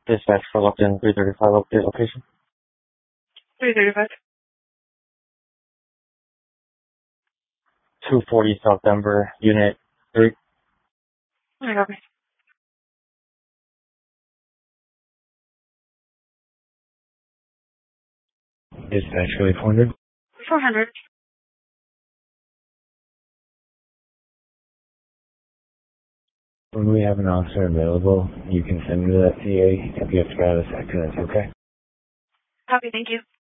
Dispatch for Lupton 335 update location. 335. 240 South Denver, Unit 3. I copy. Dispatch for 400. 400. When we have an officer available, you can send me to that CA if you have to grab a second, that's okay? Copy, thank you.